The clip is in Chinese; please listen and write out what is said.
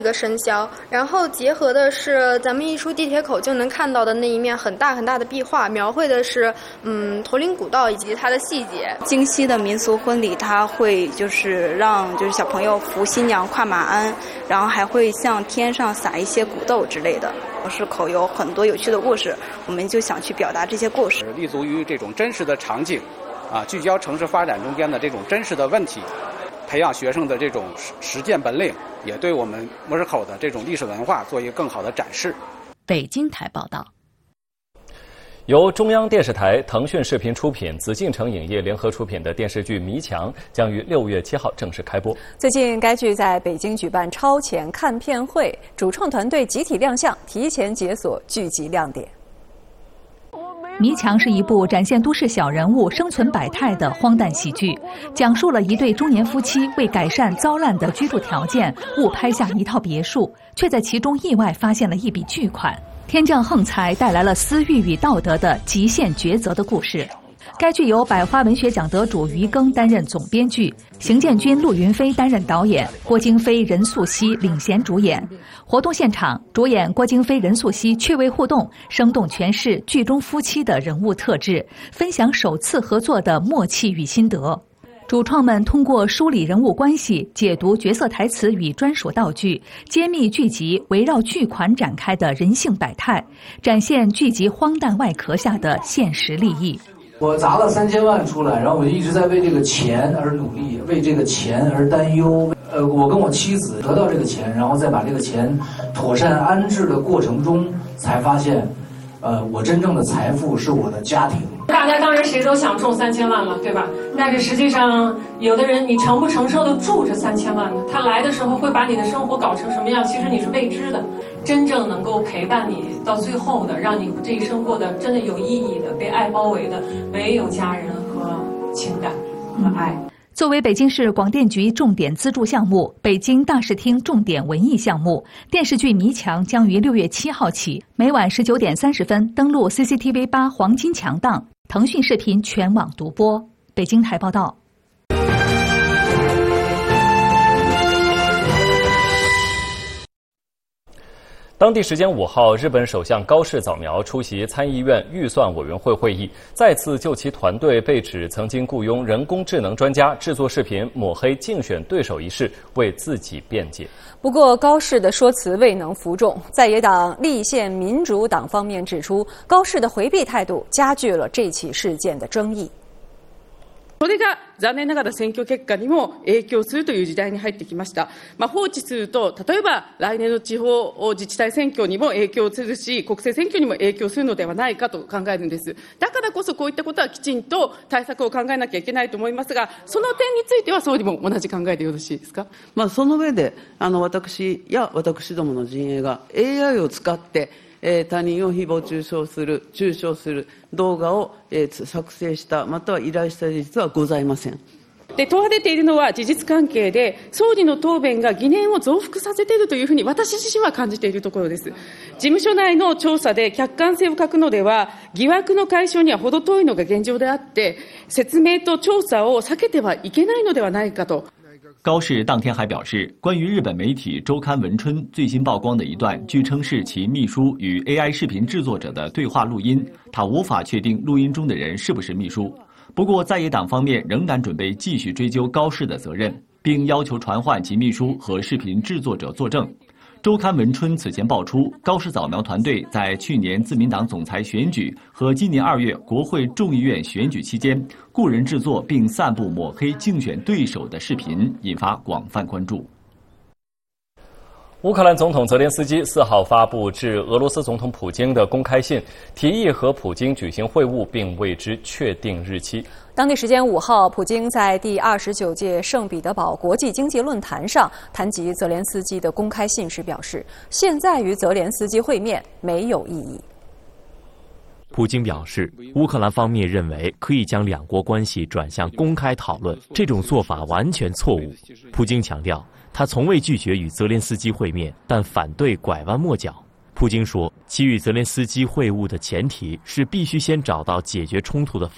一个生肖，然后结合的是咱们一出地铁口就能看到的那一面很大很大的壁画，描绘的是驼铃古道以及它的细节。 京西的民俗婚礼，它会让小朋友扶新娘跨马鞍，然后还会向天上撒一些谷豆之类的。是口有很多有趣的故事，我们就想去表达这些故事， 立足于这种真实的场景，聚焦城市发展中间的这种真实的问题。培养学生的这种实践本领，也对我们莫石口的这种历史文化做一个更好的展示。 北京台报道。 由中央电视台、腾讯视频出品、紫禁城影业联合出品的电视剧《迷墙》将于6月7号正式开播。 最近，该剧在北京举办超前看片会，主创团队集体亮相，提前解锁剧集亮点。 《迷墙》是一部展现都市小人物生存百态的荒诞喜剧，讲述了一对中年夫妻为改善糟烂的居住条件，误拍下一套别墅，却在其中意外发现了一笔巨款。天降横财带来了私欲与道德的极限抉择的故事。该剧由百花文学奖得主于庚担任总编剧，邢建军、陆云飞担任导演，郭京飞、任素汐领衔主演。活动现场，主演郭京飞、任素汐趣味互动，生动诠释剧中夫妻的人物特质，分享首次合作的默契与心得。主创们通过梳理人物关系、解读角色台词与专属道具，揭秘剧集围绕巨款展开的人性百态，展现剧集荒诞外壳下的现实利益。 我砸了3000万出来，然后我就一直在为这个钱而努力，为这个钱而担忧。我跟我妻子得到这个钱，然后再把这个钱妥善安置的过程中，才发现，我真正的财富是我的家庭。 大家当然谁都想中3000万了，对吧？但是实际上，有的人你承不承受得住这3000万呢？他来的时候会把你的生活搞成什么样？其实你是未知的。真正能够陪伴你到最后的，让你这一生过得真的有意义的、被爱包围的，唯有家人和情感和爱。 作为北京市广电局重点资助项目、北京大视听重点文艺项目，电视剧《迷墙》将于6月7号起，每晚19点30分登陆 CCTV 8黄金强档，腾讯视频全网独播。北京台报道。 当地时间5号，日本首相高市早苗出席参议院预算委员会会议，再次就其团队被指曾经雇佣人工智能专家制作视频抹黑竞选对手一事为自己辩解。 不过，高市的说辞未能服众，在野党立宪民主党方面指出，高市的回避态度加剧了这起事件的争议。 それが残念ながら選挙結果にも影響するという時代に入ってきました。放置すると、例えば来年の地方自治体選挙にも影響するし、国政選挙にも影響するのではないかと考えるんです。だからこそこういったことはきちんと対策を考えなきゃいけないと思いますが、その点については総理も同じ考えでよろしいですか？ その上で私や私どもの陣営が AI を使って他人を誹謗中傷する動画を作成したまたは依頼した事実はございません。 で問われているのは事実関係で、総理の答弁が疑念を増幅させているというふうに私自身は感じているところです。事務所内の調査で客観性を欠くのでは疑惑の解消には程遠いのが現状であって、説明と調査を避けてはいけないのではないかと。 高市当天还表示，关于日本媒体周刊文春最新曝光的一段据称是其秘书与 AI 视频制作者的对话录音，他无法确定录音中的人是不是秘书。不过在野党方面仍然准备继续追究高市的责任，并要求传唤其秘书和视频制作者作证。周刊文春此前爆出，高市早苗团队在去年自民党总裁选举和今年2月国会众议院选举期间，雇人制作并散布抹黑竞选对手的视频，引发广泛关注。 乌克兰总统泽连斯基4号发布致俄罗斯总统普京的公开信，提议和普京举行会晤，并为之确定日期。 当地时间5号，普京在第29届圣彼得堡国际经济论坛上谈及泽连斯基的公开信时表示，现在与泽连斯基会面没有意义。 普京表示，乌克兰方面认为可以将两国关系转向公开讨论，这种做法完全错误。普京强调，他从未拒绝与泽连斯基会面，但反对拐弯抹角。普京说，其与泽连斯基会晤的前提是必须先找到解决冲突的